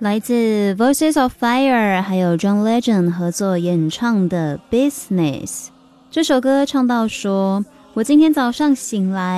来自 Voices of Fire 还有 John Legend 合作演唱的 Business。 这首歌唱到说，我今天早上醒来